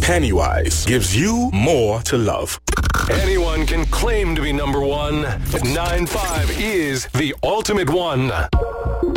Pennywise gives you more to love. Anyone can claim to be number one, but 9-5 is the ultimate one.